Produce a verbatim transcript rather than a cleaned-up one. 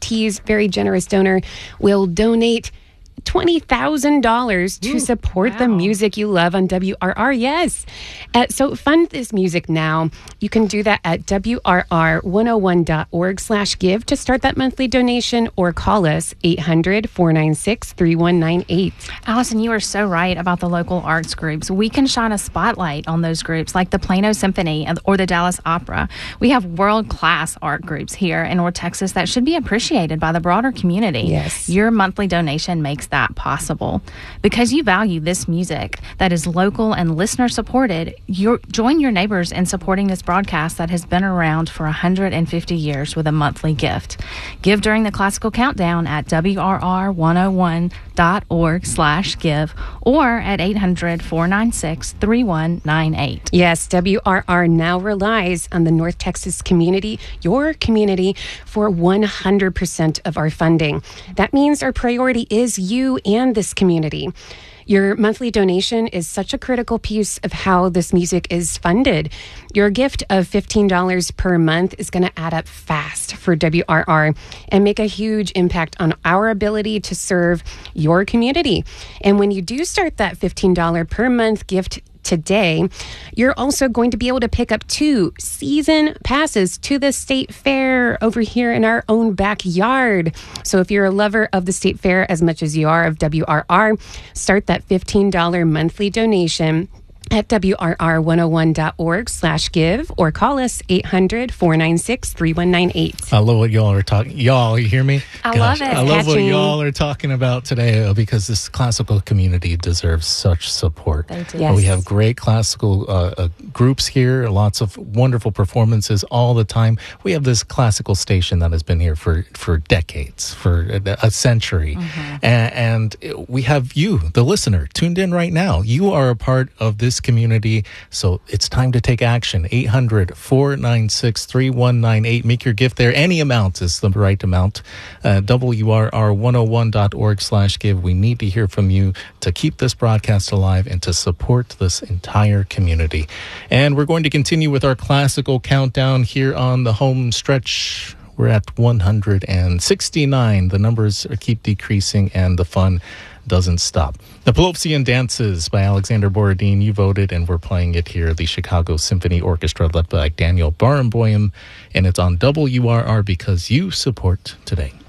T's very generous donor will donate twenty thousand dollars to support wow. the music you love on W R R. Yes. Uh, so fund this music now. You can do that at W R R one oh one dot org slash give to start that monthly donation, or call us eight hundred, four nine six, three one nine eight. Allison, you are so right about the local arts groups. We can shine a spotlight on those groups like the Plano Symphony or the Dallas Opera. We have world-class art groups here in North Texas that should be appreciated by the broader community. Yes. Your monthly donation makes that possible. Because you value this music that is local and listener supported, you join your neighbors in supporting this broadcast that has been around for one hundred fifty years with a monthly gift. Give during the Classical Countdown at W R R one oh one dot org slash give or at eight hundred, four nine six, three one nine eight. Yes, W R R now relies on the North Texas community, your community, for one hundred percent of our funding. That means our priority is you and this community. Your monthly donation is such a critical piece of how this music is funded. Your gift of fifteen dollars per month is going to add up fast for W R R and make a huge impact on our ability to serve your community. And when you do start that fifteen dollars per month gift today, you're also going to be able to pick up two season passes to the state fair over here in our own backyard. So if you're a lover of the state fair as much as you are of W R R, start that fifteen dollars monthly donation at W R R one oh one dot org slash give or call us eight hundred, four nine six, three one nine eight. I love what y'all are talking. Y'all, you hear me? I Gosh, love it. I love Catching. what y'all are talking about today uh, because this classical community deserves such support. They do. Yes. We have great classical uh, uh, groups here, lots of wonderful performances all the time. We have this classical station that has been here for, for decades, for a, a century. Mm-hmm. And, and we have you, the listener, tuned in right now. You are a part of this community, so it's time to take action. eight hundred, four nine six, three one nine eight. Make your gift there. Any amount is the right amount. Uh, W R R one oh one dot org slash give. We need to hear from you to keep this broadcast alive and to support this entire community. And we're going to continue with our classical countdown here on the home stretch. We're at one hundred sixty-nine. The numbers keep decreasing and the fun doesn't stop. The Pelopian Dances by Alexander Borodin. You voted, and we're playing it here. The Chicago Symphony Orchestra led by Daniel Barenboim, and it's on W R R because you support today.